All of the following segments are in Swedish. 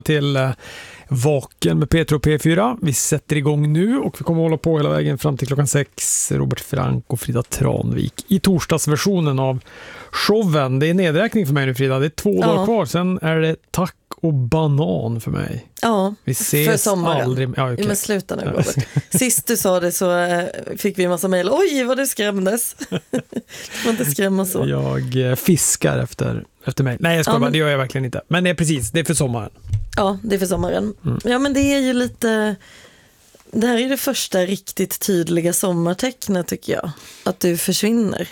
till Vaken med Peter och P4. Vi sätter igång nu och vi kommer hålla på hela vägen fram till klockan 6. Robert Frank och Frida Tranvik i torsdagsversionen av showen. Det är nedräkning för mig nu, Frida. Det är 2 dagar kvar. Sen är det tack och banan för mig. Ja, vi ses för sommaren. Aldrig. Ja, okay. Men sluta nu, Robert. Sist du sa det så fick vi en massa mejl. Oj, vad du skrämdes. Du får inte skrämma så. Jag fiskar efter mig. Nej, jag skojar bara. Det gör jag verkligen inte. Men det är precis, det är för sommaren. Ja, det är för sommaren. Ja, men det är ju lite... Det här är det första riktigt tydliga sommartecknet, tycker jag. Att du försvinner.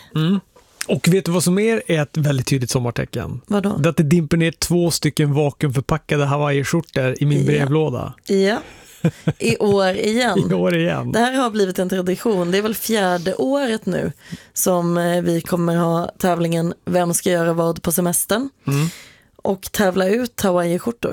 Och vet du vad som är ett väldigt tydligt sommartecken? Vadå? Det att det dimper ner 2 vakuumförpackade Hawaii-skjortor i min brevlåda. Ja, i år igen. I år igen. Det här har blivit en tradition. Det är väl 4:e året nu som vi kommer ha tävlingen Vem ska göra vad på semestern? Och tävla ut Hawaii-skjortor.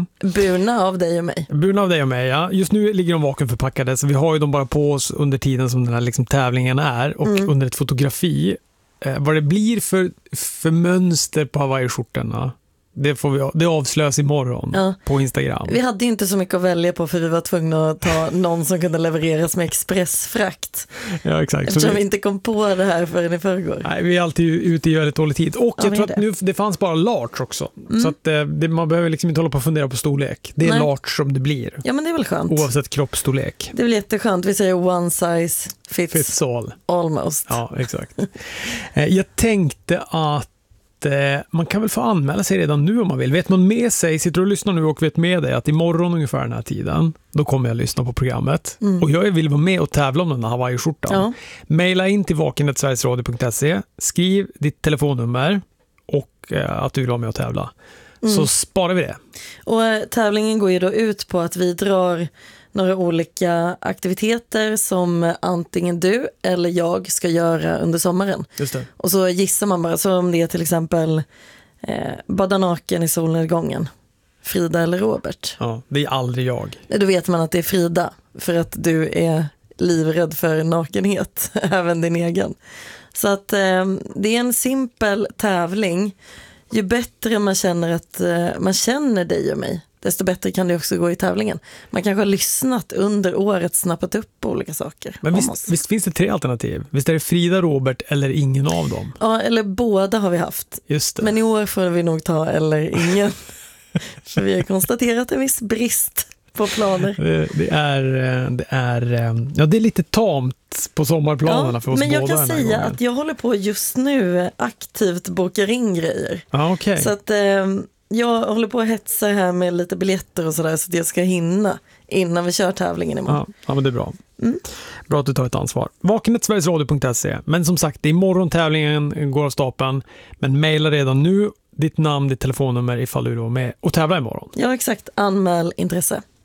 Burna av dig och mig. Burna av dig och mig, ja. Just nu ligger de vakuumförpackade, så vi har ju dem bara på oss under tiden som den här liksom tävlingen är. Och under ett fotografi. Vad det blir för mönster på Hawaii-skjortorna, det avslöjas imorgon på Instagram. Vi hade inte så mycket att välja på, för vi var tvungna att ta någon som kunde levereras med expressfrakt. Ja, exakt. Eftersom vi inte kom på det här förrän i förrgår. Nej, vi är alltid ute i väldigt dålig tid. Och jag tror att nu, det fanns bara large också. Så att man behöver liksom inte hålla på och fundera på storlek. Det är large som det blir. Ja, men det är väl skönt. Oavsett kroppsstorlek. Det är väl jätteskönt. Vi säger one size fits all. Almost. Ja, exakt. Jag tänkte att man kan väl få anmäla sig redan nu om man vill. Vet man med sig, sitter och lyssnar nu och vet med dig att imorgon ungefär den här tiden, då kommer jag lyssna på programmet. Och jag vill vara med och tävla om den här Hawaii-skjortan. Ja. Maila in till vaken@sverigesradio.se, skriv ditt telefonnummer och att du vill vara med och tävla. Så sparar vi det. Och tävlingen går ju då ut på att vi drar några olika aktiviteter som antingen du eller jag ska göra under sommaren. Just det. Och så gissar man bara, så om det är till exempel bada naken i solnedgången, Frida eller Robert. Ja, det är aldrig jag. Då vet man att det är Frida, för att du är livrädd för nakenhet, även din egen. Så att det är en simpel tävling. Ju bättre man känner att man känner dig och mig, desto bättre kan det också gå i tävlingen. Man kanske har lyssnat under året, snappat upp olika saker. Men visst finns det 3 alternativ? Visst är det Frida, Robert eller ingen av dem? Ja, eller båda har vi haft. Just det. Men i år får vi nog ta eller ingen. För vi har konstaterat en viss brist på planer. Det är lite tamt på sommarplanerna för oss båda. Men jag kan säga att jag håller på just nu aktivt bokar in grejer. Okay. Så att jag håller på att hetsa här med lite biljetter och sådär, så att jag ska hinna innan vi kör tävlingen imorgon. Ja, men det är bra. Bra att du tar ett ansvar. Vaken@sverigesradio.se. Men som sagt, det är imorgon tävlingen går av stapeln. Men mejla redan nu ditt namn, ditt telefonnummer ifall du är med och tävlar imorgon. Ja, exakt. Anmäl intresse.